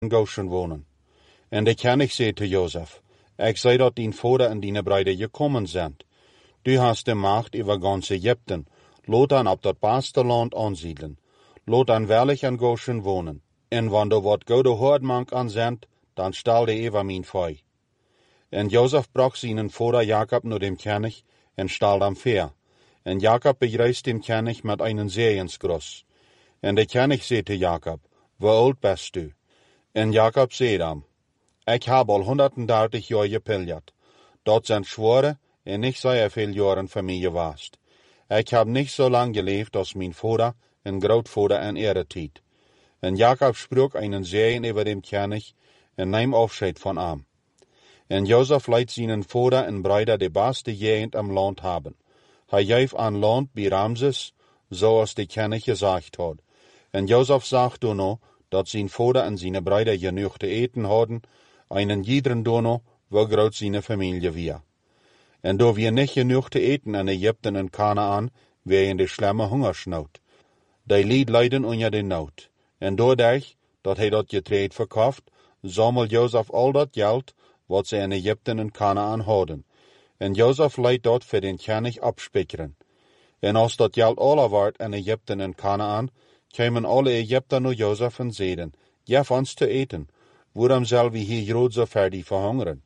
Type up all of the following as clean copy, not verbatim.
in Goshen wonen. En de knecht zei te Jozef, ik zei dat dien vader en dien bruiden gekomen zijn. Du hast de macht over gans Egypten. Laat dan op dat beste land aansiedelen. Laat dan wellig in Goshen wonen. En wanneer wat goede hoordmank aan zendt, dan stel de over mijn vij. En Jozef bracht zijn vader Jacob naar dem knecht en stel hem ver. En Jacob begreist dem knecht met een zeeënsgros. En de knecht zei te Jacob, hoe oud bist du? En Jacob zei hem, ik heb al 130 jaar gepiljerd. Dat zijn zware en niet zeer veel jaren voor mij geweest. Ik heb niet zo lang geleefd als mijn vader en grootvader in eretijd. En Jacob sprak een zegen over dem knecht en nam afscheid van hem. En Jozef liet zijn vader en bruider de beste gegend im land hebben. Hij gaf aan land bij Ramses, zoals de knecht gezegd had. En Jozef zag toen dat zijn vader en zijn bruider genoeg te eten hadden, einen iederen dono, hoe groot zijn familie was. En door we niet genoeg te eten in Egypten en Kanaan, wegen de schlimme hongersnood. Die lied lijden onder de nood. En doordat hij dat getreed verkocht, zamel Jozef al dat geld, wat ze in Egypten en Kanaan hadden. En Jozef liet dat voor den knecht opspikkeren. En als dat geld alle werd in Egypten en Kanaan, kwamen alle Egypten naar Jozef en zeiden, geef ons te eten, waarom zullen we hier groot zo verder verhongeren?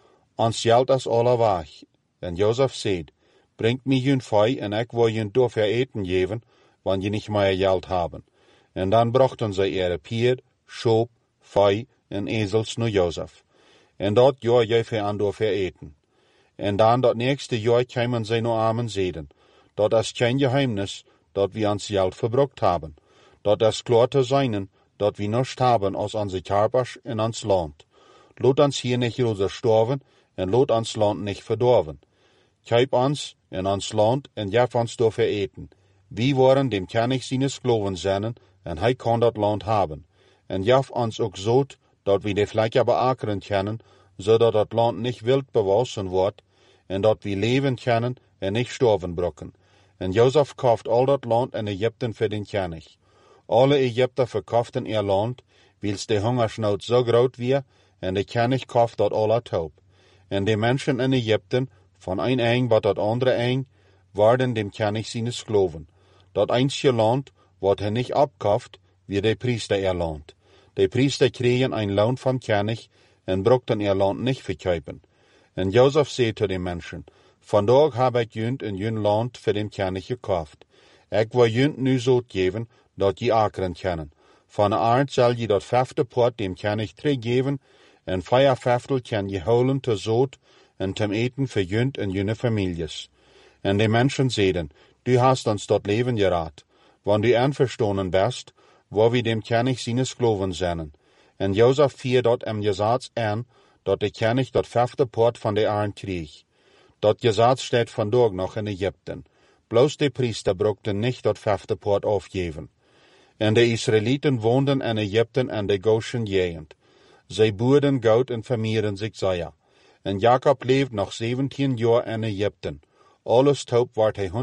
Ons geld is alle weg. En Jozef zei, brengt mij hun vij en ik wil hun daarvoor eten geven, wanneer je niet meer geld hebben. En dan brachten zij ihre pier, schoop, vij en ezels naar Jozef. En dat jaar gaf hij aan daarvoor eten. En dan dat nächste jaar kwamen zij naar hem en zeiden, dat is geen geheimnis dat we ons geld verbruikt hebben. Dat is klaar te zijn dat we niets hebben als onze karpers en ons land. Laat ons hier niet roze sterven en laat ons land niet verdorven. Kijk ons en ons land en geef ons daarvoor eten. Wie waren dem knecht zijn skloven zijn en hij kan dat land hebben. En geef ons ook zout dat we de vlekken beakeren kunnen, zodat het land niet wild bewassen wordt en dat we leven kunnen en niet sterven brokken. En Jozef kocht al dat land in Egypten voor den knecht. Alle Egypten verkochten ihr land, wils de hongersnood zo groot was, en de knecht kocht dat alle op. En de mensen in Egypten, van een eng tot het andere eng, waren dem knecht zijn skloven. Dat einzige land, wat hij niet opkocht, was de priester ihr land. De priester kregen een loon van knecht en brochten ihr land niet verkopen. En Jozef zei te de mensen, vandaag heb ik junt en jun land voor dem knecht gekocht. Ik wil junt nu zout geven, dat je akeren kennen. Van de aard zal je dat 5e pot dem knecht teruggeven, en 4/5 kan je houden te zout en te eten voor junt en junne families. En de mensen zeiden, du hast ons dat leven geraad, want du einverstonden best, waar we dem knecht zijn skloven zijn. En Jozef vier dat gezats aan, dat de knecht dat 5e pot van de aard kreeg. Dat gezats staat vandaag nog in Egypten. Bloos de priester brokten niet dat 5e pot afgeven. En de Israëlieten woonden in Egypten en de Goshen gegend. Zij boerden goud en vermeerden zich zeer. En Jacob leefde nog 17 jaar in Egypten. Alles top werd hij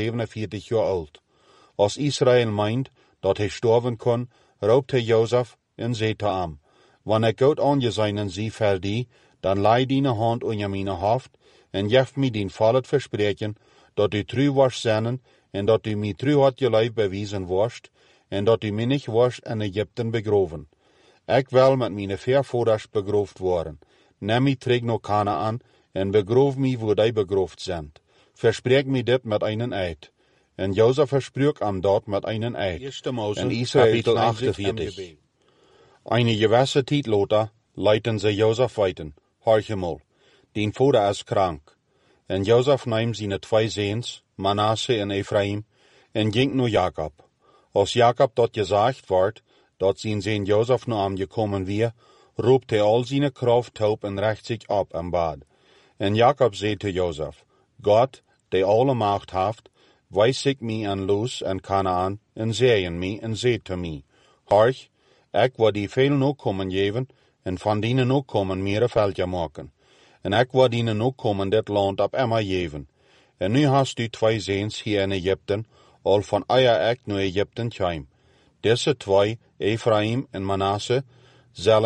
147 jaar oud. Als Israël meint dat hij sterven kon, roept hij Jozef en zei te hem, wanneer ik goud aangezien en zie verdie, dan lei dine hand onder mijn hoofd en geef mij dien vallet verspreken, dat u trouw was zijn en dat u mij trouw had je lijf bewezen worst, en dat u mij niet worst in Egypten begroven. Ik wil met mijn voorvaders begroofd worden. Neem mij terug naar Kanaan en begroof mij waar die begroofd zijn. Verspreek mij dit met een eid. En Jozef versprak hem dat met een eid. En Israël kapitel 48. Een gewisse tijd later leiden ze Jozef weiten. Horchemol, dien vader is krank. En Jozef nam zijn 2 zoons, Manasse en Ephraim, en ging naar Jacob. Als Jacob dat gezegd wordt, dat zijn zoon Jozef naar hem gekomen weer, roept hij al zijn kracht op en recht zich op en bad. En Jacob zei te Jozef, God, die alle macht heeft, wijs ik mij aan Luz en Kanaan en zegen mij en zei te mij, horch, ik wil die veel nakomen geven en van die nakomen meer veldje maken. En ik wil die nakomen dit land op Emma geven. En nu hast u 2 zoons hier in Egypten, al van eier ik naar Egypten kwam. Deze 2, Ephraim en Manasse, zelfs